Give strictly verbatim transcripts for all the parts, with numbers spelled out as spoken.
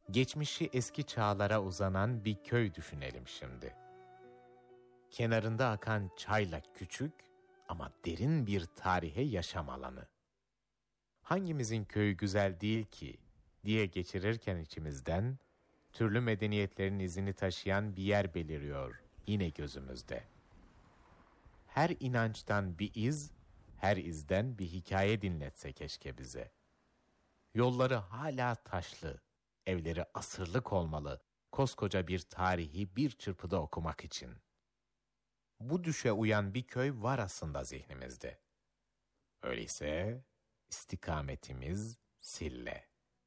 Geçmişi eski çağlara uzanan bir köy düşünelim şimdi. Kenarında akan çayla küçük ama derin bir tarihe yaşam alanı. Hangimizin köyü güzel değil ki diye geçirirken içimizden, türlü medeniyetlerin izini taşıyan bir yer beliriyor yine gözümüzde. Her inançtan bir iz, her izden bir hikaye dinletse keşke bize. Yolları hala taşlı, evleri asırlık olmalı, koskoca bir tarihi bir çırpıda okumak için. Bu düşe uyan bir köy var aslında zihnimizde. Öyleyse istikametimiz Sille.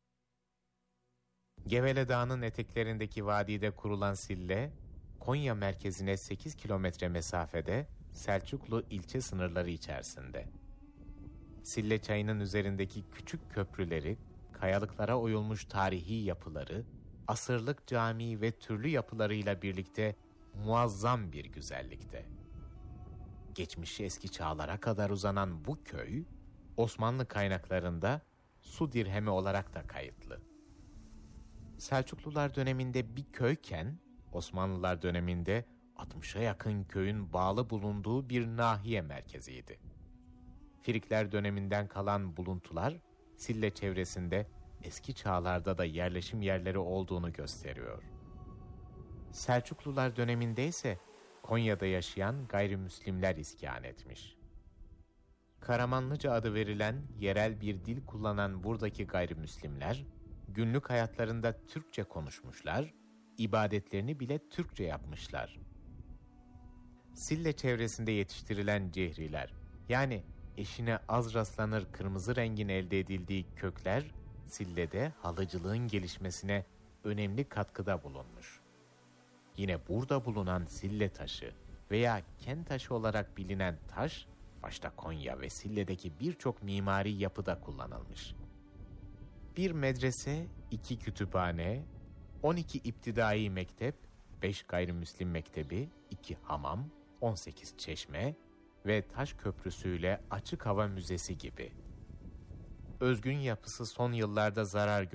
Gevele Dağı'nın eteklerindeki vadide kurulan Sille, Konya merkezine sekiz kilometre mesafede Selçuklu ilçe sınırları içerisinde. Sille Çayı'nın üzerindeki küçük köprüleri, kayalıklara oyulmuş tarihi yapıları, asırlık cami ve türlü yapılarıyla birlikte muazzam bir güzellikte. Geçmişi eski çağlara kadar uzanan bu köy, Osmanlı kaynaklarında su dirhemi olarak da kayıtlı. Selçuklular döneminde bir köyken, Osmanlılar döneminde altmışa yakın köyün bağlı bulunduğu bir nahiye merkeziydi. Frikler döneminden kalan buluntular, Sille çevresinde eski çağlarda da yerleşim yerleri olduğunu gösteriyor. Selçuklular döneminde ise Konya'da yaşayan gayrimüslimler iskan etmiş. Karamanlıca adı verilen yerel bir dil kullanan buradaki gayrimüslimler, günlük hayatlarında Türkçe konuşmuşlar, ibadetlerini bile Türkçe yapmışlar. Sille çevresinde yetiştirilen cehriler, yani eşine az rastlanır kırmızı rengin elde edildiği kökler, Sille'de halıcılığın gelişmesine önemli katkıda bulunmuş. Yine burada bulunan Sille taşı veya Ken taşı olarak bilinen taş, başta Konya ve Sille'deki birçok mimari yapıda kullanılmış. Bir medrese, iki kütüphane, on iki iptidai mektep, beş gayrimüslim mektebi, iki hamam, on sekiz çeşme ve taş köprüsüyle açık hava müzesi gibi. Özgün yapısı son yıllarda zarar